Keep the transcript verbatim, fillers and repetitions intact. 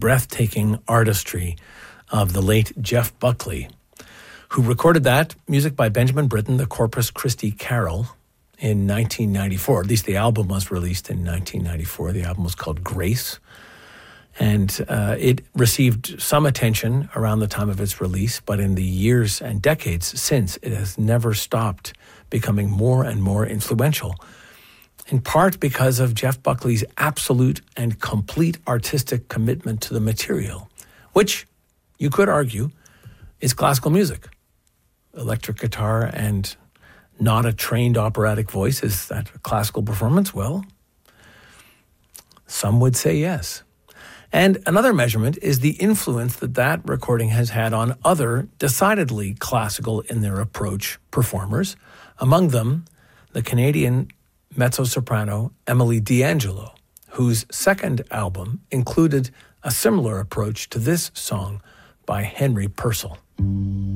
breathtaking artistry of the late Jeff Buckley, who recorded that, music by Benjamin Britten, the Corpus Christi Carol, in nineteen ninety-four. At least the album was released in nineteen ninety-four. The album was called Grace. And uh, it received some attention around the time of its release, but in the years and decades since, it has never stopped becoming more and more influential, in part because of Jeff Buckley's absolute and complete artistic commitment to the material, which, you could argue, is classical music. Electric guitar and not a trained operatic voice, is that a classical performance? Well, some would say yes. And another measurement is the influence that that recording has had on other decidedly classical in their approach performers, among them the Canadian mezzo-soprano Emily D'Angelo, whose second album included a similar approach to this song by Henry Purcell.